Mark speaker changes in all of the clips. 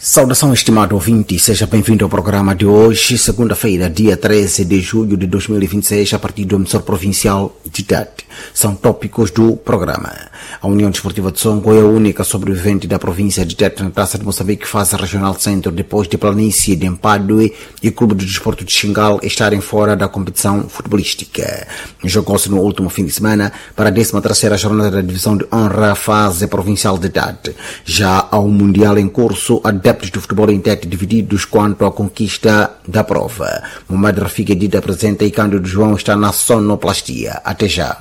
Speaker 1: Saudação, estimado ouvinte, seja bem-vindo ao programa de hoje, segunda-feira, dia 13 de julho de 2026, a partir do emissor provincial de Tete. São tópicos do programa. A União Desportiva de Songo é a única sobrevivente da província de Tete na Taça de Moçambique, fase regional centro, depois de Planície de Empadue e Clube de Desporto de Xingal estarem fora da competição futebolística. Jogou-se no último fim de semana para a 13ª jornada da Divisão de Honra, fase provincial de Tete. Já ao Mundial em curso, adeptos do futebol em Tete divididos quanto à conquista da prova. Mohamed Rafik Edida apresenta e Cândido João está na sonoplastia. Até já.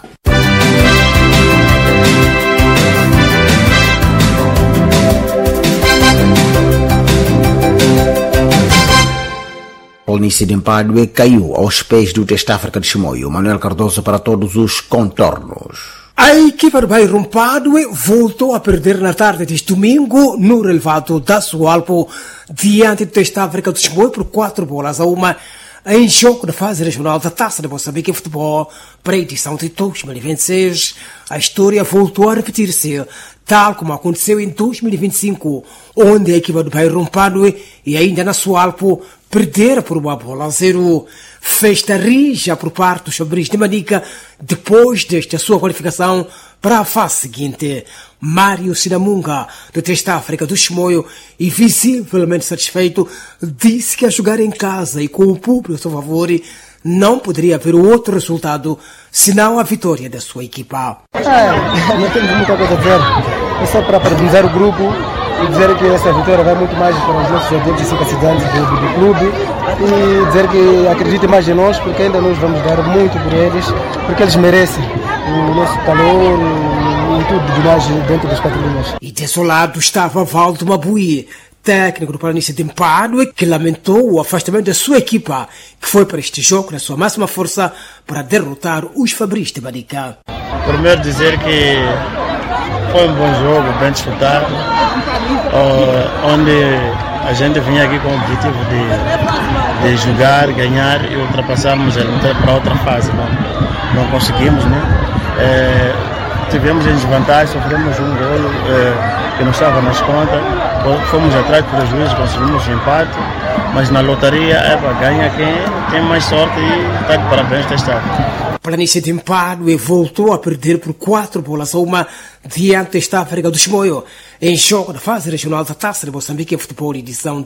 Speaker 1: Planície de Empadue caiu aos pés do Testa África de Chimoio. Manuel Cardoso para todos os contornos.
Speaker 2: A equipa do Bairro Empadue voltou a perder na tarde deste domingo no relevado da Sualpo diante do Testa África de Chimoio por 4-1 em jogo da fase regional da Taça de Moçambique em futebol para a edição de 2026. A história voltou a repetir-se, tal como aconteceu em 2025, onde a equipa do Bairro Empadue e ainda na Sualpo perderam por 1-0. Festa rija por parte dos Fabris de Manica depois desta sua qualificação para a fase seguinte. Mário Sinamunga, do Testa África do Chimoio, e visivelmente satisfeito, disse que a jogar em casa e com o público a seu favor não poderia haver outro resultado senão a vitória da sua equipa.
Speaker 3: Não temos muita coisa a dizer, é só para parabenizar o grupo e dizer que essa vitória vai muito mais para os nossos adeptos e simpatizantes do clube e dizer que acreditem mais em nós, porque ainda nós vamos dar muito por eles, porque eles merecem o nosso calor e tudo de nós dentro das 4 linhas.
Speaker 2: E desse lado estava Valdo Mabui, técnico do Planície de Empadue, que lamentou o afastamento da sua equipa, que foi para este jogo na sua máxima força para derrotar os Fabris de Manica.
Speaker 4: Primeiro dizer que foi um bom jogo, bem disputado, onde a gente vinha aqui com o objetivo de jogar, ganhar e ultrapassarmos para outra fase. Não conseguimos, né? Tivemos em desvantagem, sofremos um golo que não estava nas contas, fomos atrás do prejuízo, conseguimos empate, mas na lotaria ganha quem tem mais sorte e está de parabéns testado.
Speaker 2: Planície de Empadue voltou a perder por 4-1 diante da Testa África do Chimoio em jogo da fase regional da Taça de Moçambique em futebol edição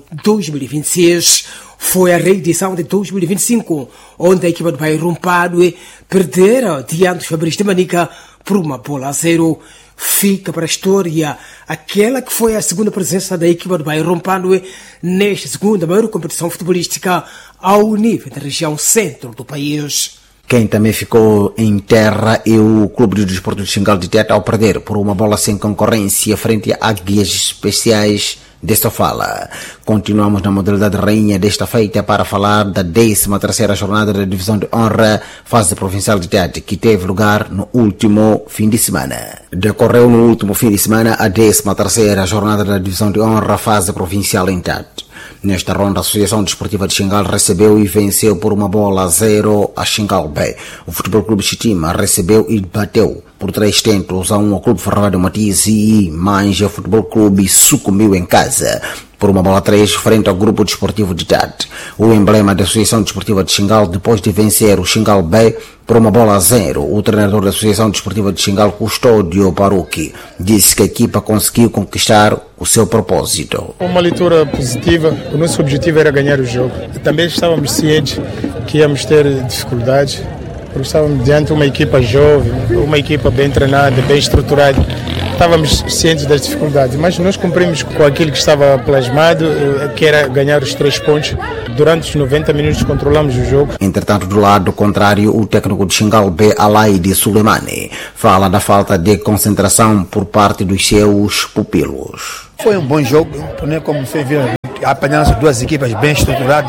Speaker 2: 2026. Foi a reedição de 2025, onde a equipa do Bairro Empadue perdera diante dos Fabris de Manica por 1-0. Fica para a história aquela que foi a segunda presença da equipa do Bairro Empadue nesta segunda maior competição futebolística ao nível da região centro do país.
Speaker 1: Quem também ficou em terra é o Clube de Desporto de Xingal de Tete ao perder por 1 sem concorrência frente a Águias Especiais de Sofala. Continuamos na modalidade rainha desta feita para falar da 13ª jornada da Divisão de Honra, fase provincial de Tete, que teve lugar no último fim de semana. Decorreu no último fim de semana a 13ª jornada da Divisão de Honra, fase provincial em Tete. Nesta ronda, a Associação Desportiva de Xingal recebeu e venceu por 1-0 a Xingal B. O Futebol Clube Chitima recebeu e bateu por 3-1 ao Clube Ferroviário Matiz e Manja Futebol Clube sucumbiu em casa por 1-3 frente ao Grupo Desportivo de Tete. O emblema da Associação Desportiva de Xingal, depois de vencer o Xingal B por 1-0, o treinador da Associação Desportiva de Xingal, Custódio Baruque, disse que a equipa conseguiu conquistar o seu propósito.
Speaker 3: Uma leitura positiva, o nosso objetivo era ganhar o jogo. Também estávamos cientes que íamos ter dificuldades, porque estávamos diante de uma equipa jovem, uma equipa bem treinada, bem estruturada. Estávamos cientes das dificuldades, mas nós cumprimos com aquilo que estava plasmado, que era ganhar os 3 pontos. Durante os 90 minutos controlamos o jogo.
Speaker 1: Entretanto, do lado contrário, o técnico de Xingal B, Alaide Suleimani, fala da falta de concentração por parte dos seus pupilos.
Speaker 5: Foi um bom jogo, como você viu, apanhando as duas equipas bem estruturadas,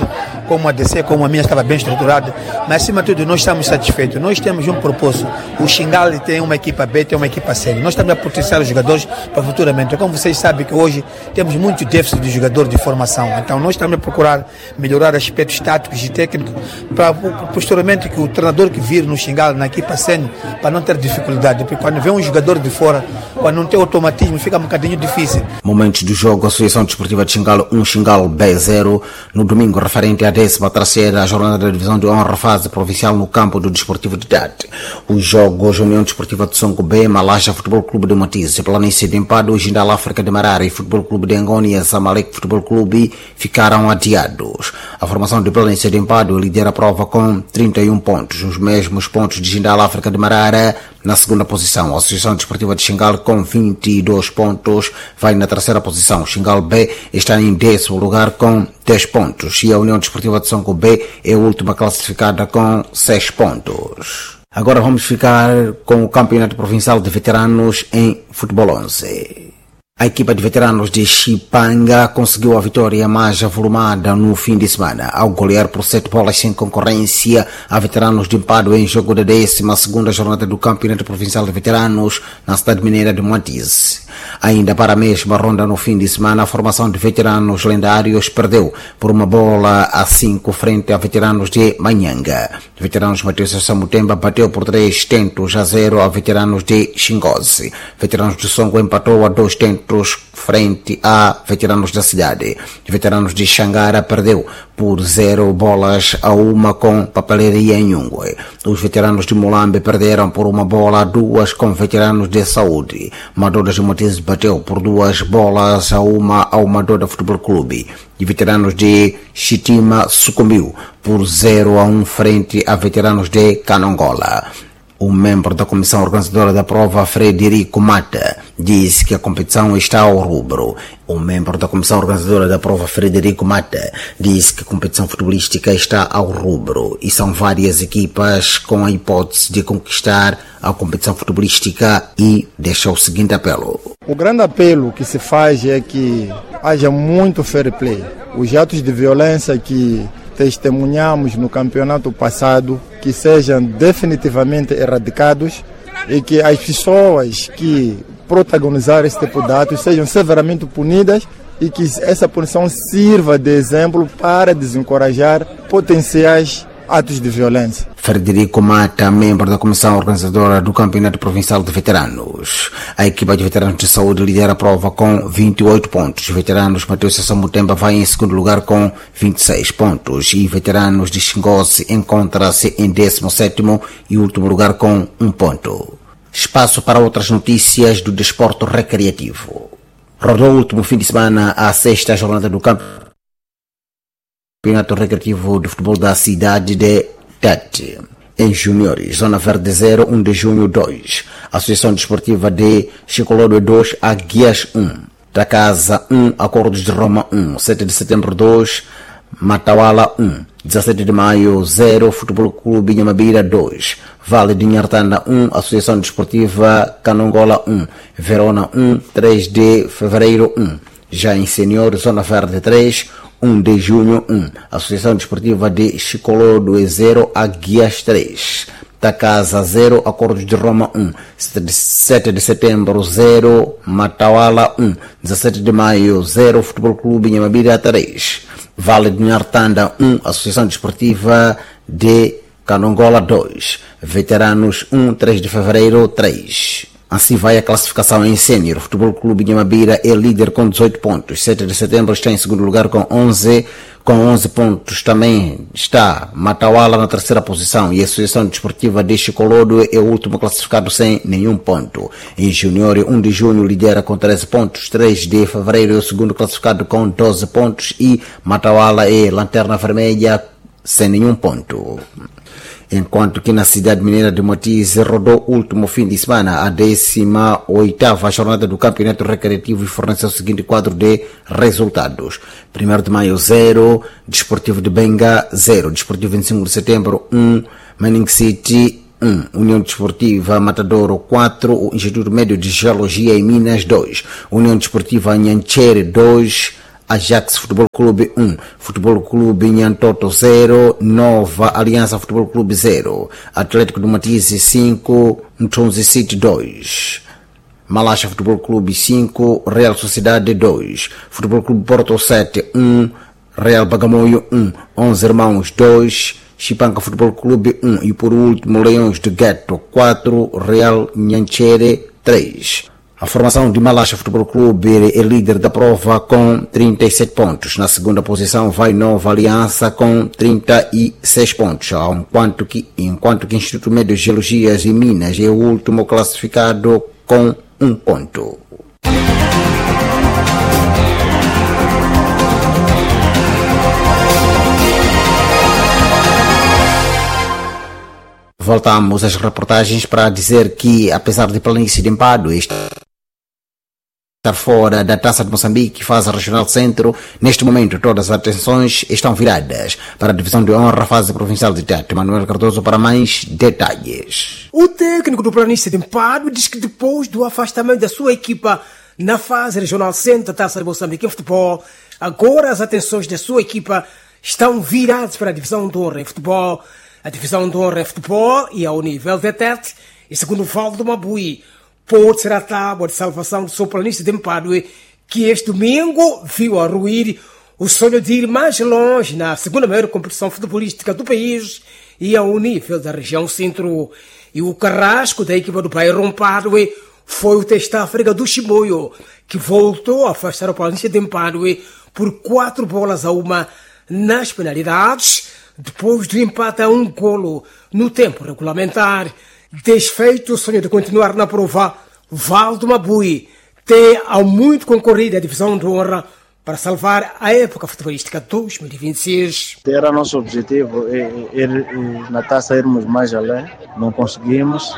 Speaker 5: como a DC, como a minha, estava bem estruturada, mas acima de tudo nós estamos satisfeitos. Nós temos um propósito. O Xingal tem uma equipa B, tem uma equipa C. Nós estamos a potenciar os jogadores para futuramente. Como vocês sabem que hoje temos muito déficit de jogadores de formação, então nós estamos a procurar melhorar aspectos táticos e técnicos para posteriormente que o treinador que vir no Xingal, na equipa C, para não ter dificuldade, porque quando vem um jogador de fora, quando não tem automatismo, fica um bocadinho difícil.
Speaker 1: Momentos do jogo, Associação Desportiva de Xingal 1, Xingal B0, no domingo referente à 13ª jornada da Divisão de Honra fase provincial no campo do Desportivo de Tete. Os jogos União Desportiva de Songo B, Malaja Futebol Clube de Motize, Planície de Empado, Jindal África de Marara e Futebol Clube de Angônia, Zamalek Futebol Clube ficaram adiados. A formação de Planície de Empado lidera a prova com 31 pontos, os mesmos pontos de Jindal África de Marara. Na segunda posição, a Associação Desportiva de Xingal com 22 pontos vai na terceira posição. Xingal B está em 10º lugar com 10 pontos e a União Desportiva de Songo B é a última classificada com 6 pontos. Agora vamos ficar com o Campeonato Provincial de Veteranos em Futebol 11. A equipa de veteranos de Chipanga conseguiu a vitória mais avolumada no fim de semana, ao golear por 7 bolas sem concorrência a veteranos de Empado em jogo da 12ª jornada do Campeonato Provincial de Veteranos na cidade mineira de Moatize. Ainda para a mesma ronda no fim de semana, a formação de veteranos lendários perdeu por 1-5 frente a veteranos de Manhanga. Veteranos Mateus Samutemba bateu por 3-0 a veteranos de Xingoze. Veteranos de Songo empatou a 2 frente a veteranos da cidade. Veteranos de Xangara perdeu por 0-1 com Papelaria em Nhungwe. Os veteranos de Mulambe perderam por 1-2 com veteranos de Saúde. Madoda de Motize bateu por 2-1 ao Madoda Futebol Clube. E veteranos de Chitima sucumbiu por 0-1 frente a veteranos de Canongola. O membro da comissão organizadora da prova, Frederico Mata, disse que a competição está ao rubro. O membro da comissão organizadora da prova, Frederico Mata, disse que a competição futebolística está ao rubro e são várias equipas com a hipótese de conquistar a competição futebolística e deixou o seguinte apelo.
Speaker 6: O grande apelo que se faz é que haja muito fair play. Os atos de violência que testemunhamos no campeonato passado que sejam definitivamente erradicados e que as pessoas que protagonizaram esse tipo de atos sejam severamente punidas e que essa punição sirva de exemplo para desencorajar potenciais atos de violência.
Speaker 1: Frederico Mata, membro da comissão organizadora do Campeonato Provincial de Veteranos. A equipa de veteranos de saúde lidera a prova com 28 pontos. Veteranos Mateus Samutemba vai em segundo lugar com 26 pontos. E veteranos de Xingoze encontra-se em 17º e último lugar com 1 ponto. Espaço para outras notícias do desporto recreativo. Rodou o último fim de semana a 6ª jornada do Campeonato Recreativo de Futebol da cidade de Tete. Em juniores, Zona Verde 0, 1 de junho 2. Associação Desportiva de Chicolódua 2, Águias 1. Da Casa 1, Acordos de Roma 1. 7 de setembro 2, Matawala 1. 17 de maio 0, Futebol Clube Nhambira 2. Vale de Nhartanda 1, Associação Desportiva Canongola 1. Verona 1, 3 de fevereiro 1. Já em senior, Zona Verde 3, 1 de junho 1. Associação Desportiva de Chicolódua 0, Águias 3. Da Casa 0, Acordos de Roma 1. 7 de setembro 0, Matawala 1. 17 de maio 0, Futebol Clube Nhambira 3. Vale de Nhartanda 1, Associação Desportiva de Canongola 2. Veteranos 1, 3 de fevereiro 3. Assim vai a classificação em sênior. Futebol Clube Nhambira é líder com 18 pontos. 7 de setembro está em segundo lugar com 11 pontos. Também está Matawala na terceira posição e a Associação Desportiva de Chicolódua é o último classificado sem nenhum ponto. Em junior, 1 de junho lidera com 13 pontos. 3 de fevereiro é o segundo classificado com 12 pontos e Matawala é lanterna vermelha sem nenhum ponto. Enquanto que na cidade mineira de Moatize rodou o último fim de semana a 18ª jornada do Campeonato Recreativo e forneceu o seguinte quadro de resultados. 1º de maio 0, Desportivo de Benga 0, Desportivo 25 de setembro 1, Manning City 1, União Desportiva Matadouro 4, o Instituto Médio de Geologia e Minas 2, União Desportiva Nhanchere 2, Ajax Futebol Clube 1, Futebol Clube Nhantoto 0, Nova Aliança Futebol Clube 0, Atlético do Matize 5, Mtonzi City 2. Malacha Futebol Clube 5, Real Sociedade 2, Futebol Clube Porto 7, 1, Real Bagamoyo 1, 11 Irmãos 2, Chipanca Futebol Clube 1 e por último Leões de Gueto 4, Real Nhanchere 3. A formação de Malacha Futebol Clube é líder da prova com 37 pontos. Na segunda posição vai Nova Aliança com 36 pontos, enquanto que Instituto Médio de Geologias e Minas é o último classificado com 1 ponto. Voltamos às reportagens para dizer que, apesar de Planície de Empadue estar fora da Taça de Moçambique, fase regional centro, neste momento todas as atenções estão viradas para a divisão de honra fase provincial de Tete. Manuel Cardoso para mais detalhes.
Speaker 2: O técnico do Planície de Empadue diz que depois do afastamento da sua equipa na fase regional centro da Taça de Moçambique em futebol, agora as atenções da sua equipa estão viradas para a divisão de honra em futebol. A divisão de honra em futebol e ao nível de Tete, e segundo o Valdo Mabui, pode ser a tábua de salvação do seu Planície de Empadue, que este domingo viu arruir o sonho de ir mais longe na segunda maior competição futebolística do país e ao nível da região centro. E o carrasco da equipa do Bairro Empadue foi o Testafrega do Chimoio, que voltou a afastar o Planície de Empadue por 4-1 nas penalidades, depois do empate a 1 golo no tempo regulamentar. Desfeito o sonho de continuar na prova, Valdo Mabui tem ao muito concorrido a divisão de honra para salvar a época futebolística 2026.
Speaker 4: Era nosso objetivo, ir na taça irmos mais além, não conseguimos.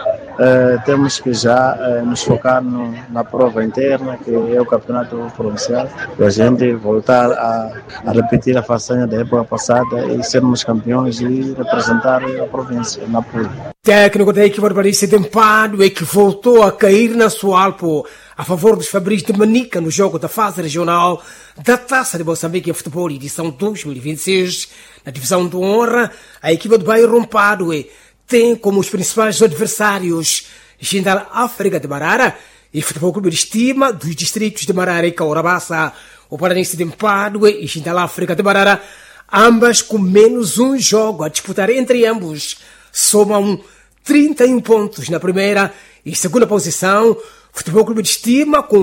Speaker 4: Temos que já nos focar na prova interna, que é o campeonato provincial, para a gente voltar a repetir a façanha da época passada e sermos campeões e representar a província na Pula.
Speaker 2: Técnico da equipa do Planície de Empadue que voltou a cair na Sualpo a favor dos Fabris de Manica no jogo da fase regional da Taça de Moçambique em futebol edição 2026. Na divisão de honra, a equipa do Bairro Empadue tem como os principais adversários Jindal África de Marara e Futebol Clube de Estima dos distritos de Marara e Caurabassa. O Planície de Empadue e Jindal África de Marara, ambas com menos um jogo a disputar entre ambos, somam 31 pontos na primeira e segunda posição. Futebol Clube de Estima com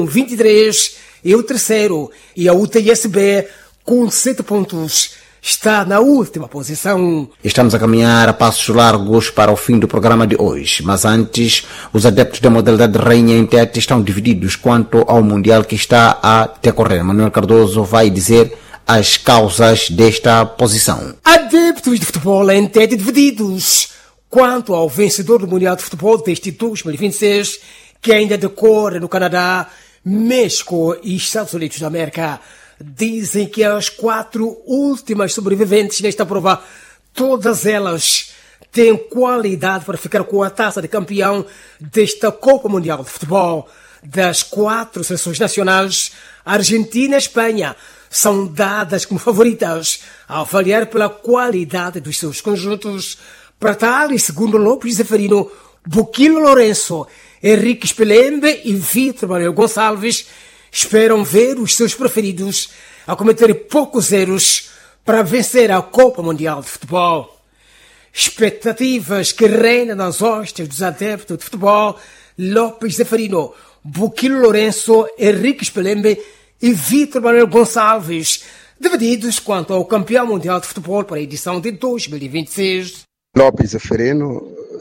Speaker 2: 23 é o terceiro e a UTSB com 7 pontos está na última posição.
Speaker 1: Estamos a caminhar a passos largos para o fim do programa de hoje, mas antes, os adeptos da modalidade Rainha em Tete estão divididos quanto ao Mundial que está a decorrer. Manuel Cardoso vai dizer as causas desta posição.
Speaker 2: Adeptos de futebol em Tete divididos quanto ao vencedor do Mundial de Futebol deste 2026, que ainda decorre no Canadá, México e Estados Unidos da América. Dizem que as 4 últimas sobreviventes nesta prova, todas elas têm qualidade para ficar com a taça de campeão desta Copa Mundial de Futebol. Das 4 seleções nacionais, a Argentina e a Espanha são dadas como favoritas a avaliar pela qualidade dos seus conjuntos. Para tal, e segundo Lopes Zeferino, Buquilo Lourenço, Henrique Spelembe e Vitor Manuel Gonçalves esperam ver os seus preferidos a cometer poucos erros para vencer a Copa Mundial de Futebol. Expectativas que reinam nas hostes dos adeptos de futebol, Lopes Zeferino, Buquilo Lourenço, Henrique Spelembe e Vitor Manuel Gonçalves, divididos quanto ao campeão mundial de futebol para a edição de 2026.
Speaker 7: Lopes Zeferino,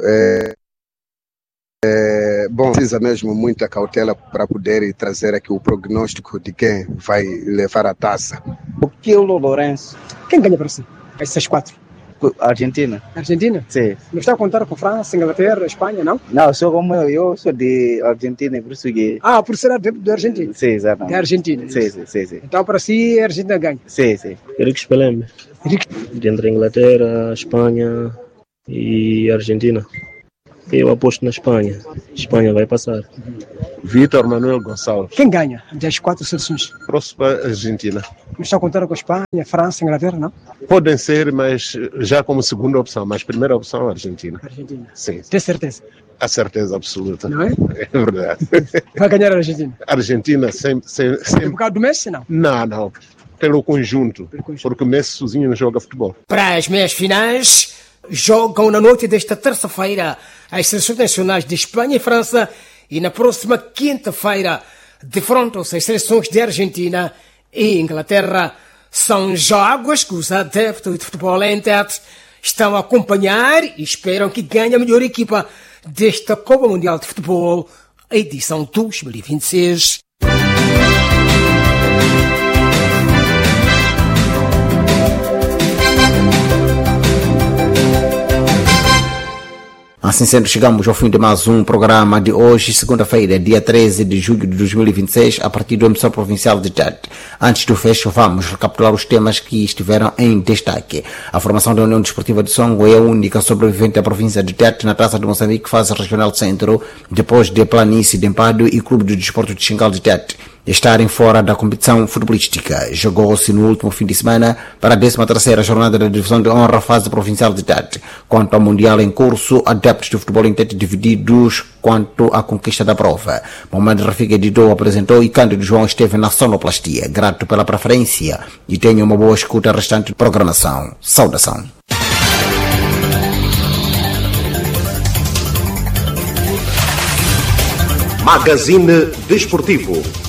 Speaker 7: bom, precisa mesmo muita cautela para poder trazer aqui o prognóstico de quem vai levar a taça.
Speaker 8: Buquilo Lourenço.
Speaker 2: Quem ganha para si? Essas 4?
Speaker 8: Argentina.
Speaker 2: Argentina?
Speaker 8: Sim.
Speaker 2: Não está a contar com França, Inglaterra, Espanha, não?
Speaker 8: Não, eu sou de Argentina, por isso que...
Speaker 2: Ah, por ser adepto da Argentina?
Speaker 8: Sim, exatamente.
Speaker 2: Da Argentina?
Speaker 8: Sim.
Speaker 2: Então, para si, a Argentina ganha?
Speaker 8: Sim.
Speaker 9: Henrique Spelembe. Entre a Inglaterra, Espanha e Argentina. Eu aposto na Espanha. Espanha vai passar.
Speaker 10: Vítor Manuel Gonçalves.
Speaker 2: Quem ganha das 4 seleções?
Speaker 10: Próximo a Argentina.
Speaker 2: Mas estão contando com a Espanha, França, Inglaterra, não?
Speaker 10: Podem ser, mas já como segunda opção. Mas primeira opção, a Argentina.
Speaker 2: Argentina.
Speaker 10: Sim.
Speaker 2: Tem certeza?
Speaker 10: A certeza absoluta.
Speaker 2: Não é?
Speaker 10: É verdade.
Speaker 2: Vai ganhar a Argentina?
Speaker 10: A Argentina sempre...
Speaker 2: Por causa do Messi, não?
Speaker 10: Não. Pelo conjunto. Porque o Messi sozinho não joga futebol.
Speaker 2: Para as meias finais, jogam na noite desta terça-feira as seleções nacionais de Espanha e França e na próxima quinta-feira defrontam-se as seleções de Argentina e Inglaterra. São jogos que os adeptos de futebol em tete estão a acompanhar e esperam que ganhe a melhor equipa desta Copa Mundial de Futebol, a edição 2026.
Speaker 1: Assim sendo, chegamos ao fim de mais um programa de hoje, segunda-feira, dia 13 de julho de 2026, a partir do emissor provincial de Tete. Antes do fecho, vamos recapitular os temas que estiveram em destaque. A formação da União Desportiva de Songo é a única sobrevivente da província de Tete na Taça de Moçambique, fase regional centro, depois de Planície de Empado e Clube de Desporto de Xingal de Tete estarem fora da competição futebolística. Jogou-se no último fim de semana para a 13ª jornada da Divisão de Honra fase provincial de Tete. Quanto ao Mundial em curso, adeptos do futebol em Tete divididos quanto à conquista da prova. Mohamed Rafik Dido apresentou e Cândido João esteve na sonoplastia. Grato pela preferência e tenha uma boa escuta restante de programação. Saudação.
Speaker 11: Magazine Desportivo.